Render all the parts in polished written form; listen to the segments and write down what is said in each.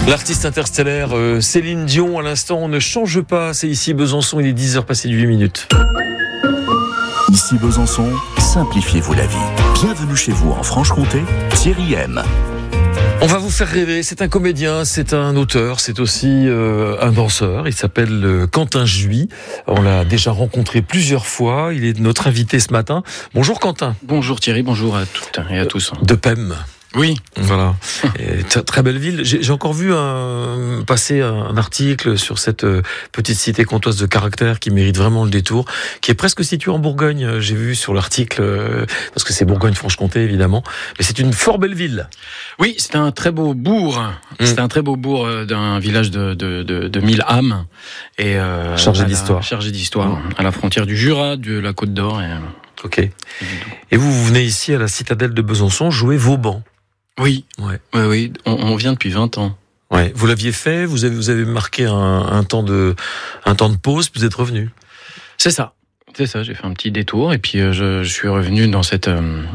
L'artiste interstellaire Céline Dion, à l'instant, on ne change pas. C'est ici Besançon, il est 10h passé de 8 minutes. Ici Besançon, simplifiez-vous la vie. Bienvenue chez vous en Franche-Comté, Thierry M. On va vous faire rêver, c'est un comédien, c'est un auteur, c'est aussi un danseur, il s'appelle Quentin Juy. On l'a déjà rencontré plusieurs fois, il est notre invité ce matin. Bonjour Quentin. Bonjour Thierry, bonjour à toutes et à tous. De Pem. Oui. Voilà. Et très belle ville. J'ai encore vu passer un article sur cette petite cité comtoise de caractère qui mérite vraiment le détour, qui est presque située en Bourgogne. J'ai vu sur l'article, parce que c'est Bourgogne-Franche-Comté évidemment, mais c'est une fort belle ville. Oui, c'est un très beau bourg. C'est un très beau bourg d'un village de 1000 âmes et chargé d'histoire. Chargé d'histoire, à la frontière du Jura, de la Côte d'Or. Ok. Et vous venez ici à la citadelle de Besançon jouer Vauban. Oui, ouais. Oui, on vient depuis 20 ans. Ouais. Vous l'aviez fait, vous avez marqué un temps de pause, puis vous êtes revenu. C'est ça, j'ai fait un petit détour, et puis je suis revenu dans ce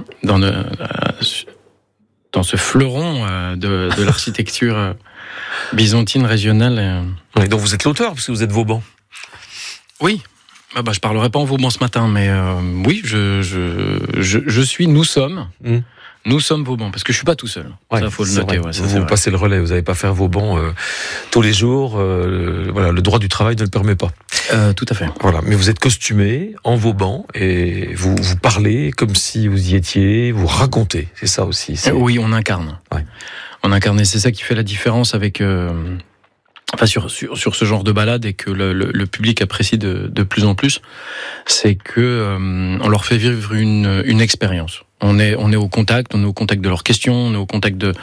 fleuron de l'architecture byzantine régionale. Ouais, donc vous êtes l'auteur, parce que vous êtes Vauban. Oui. Je parlerai pas en Vauban ce matin, mais oui, nous sommes... Nous sommes Vauban, parce que je suis pas tout seul. Ouais, ça, faut le noter. Ouais, vous passez le relais, vous n'allez pas faire Vauban tous les jours. Voilà, le droit du travail ne le permet pas. Tout à fait. Voilà, mais vous êtes costumé en Vauban et vous parlez comme si vous y étiez, vous racontez. C'est ça aussi. Oui, on incarne. Ouais. On incarne, et c'est ça qui fait la différence avec. Sur ce genre de balade, et que le public apprécie de plus en plus, c'est que on leur fait vivre une expérience. On est au contact de leurs questions, on est au contact de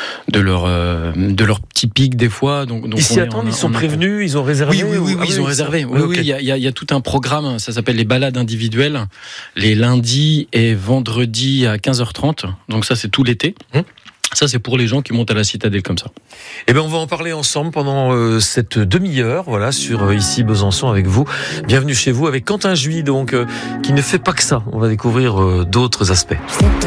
leurs petits pics des fois. Donc ils s'y attendent, ils sont prévenus, ils ont réservé. Oui, ils ont réservé. Oui, il y a tout un programme. Ça s'appelle les balades individuelles, les lundis et vendredis à 15h30. Donc ça, c'est tout l'été. Ça, c'est pour les gens qui montent à la citadelle comme ça. Eh bien, on va en parler ensemble pendant cette demi-heure, voilà, sur ici Besançon avec vous. Bienvenue chez vous avec Quentin Juy, donc, qui ne fait pas que ça. On va découvrir d'autres aspects.